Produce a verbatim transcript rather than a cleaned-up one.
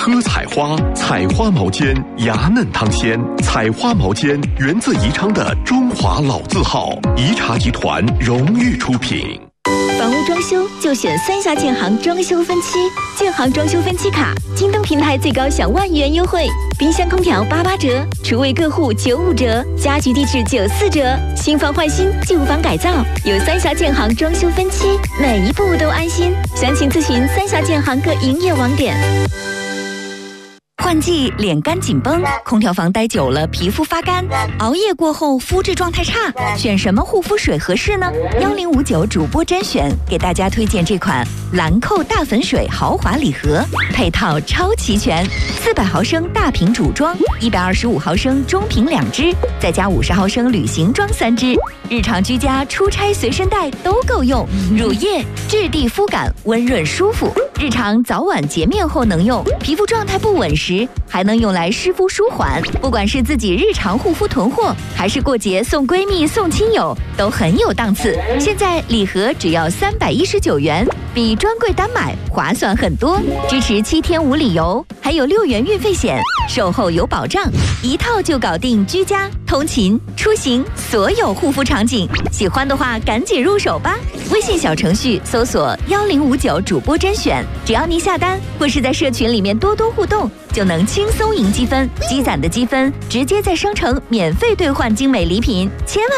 喝彩花，彩花毛尖，芽嫩汤鲜。彩花毛尖源自宜昌的中华老字号，宜茶集团荣誉出品。 房屋装修就选三峡建行装修分期，建行装修分期卡，京东平台最高享万元优惠，冰箱空调八八折，厨卫各户九五折，家居地质九四折，新房换新，旧房改造，有三峡建行装修分期，每一步都安心。详情咨询三峡建行各营业网点。 换季脸干紧绷，空调房待久了皮肤发干，熬夜过后肤质状态差，选什么护肤水合适呢？幺零五九主播甄选给大家推荐这款兰蔻大粉水豪华礼盒，配套超齐全，四百毫升大瓶主装，一百二十五毫升中瓶两支，再加五十毫升旅行装三支，日常居家、出差随身带都够用。乳液质地肤感温润舒服，日常早晚洁面后能用，皮肤状态不稳时还能用来湿敷舒缓。不管是自己日常护肤囤货，还是过节送闺蜜送亲友，都很有档次。现在礼盒只要三百一十九元，比专柜单买划算很多，支持七天无理由，还有六元运费险，售后有保障，一套就搞定居家、通勤、出行所有护肤场景。喜欢的话赶紧入手吧！微信小程序搜索幺零五九主播甄选，只要您下单或是在社群里面多多互动，就能轻松赢积分，积攒的积分直接在商城免费兑换精美礼品，千万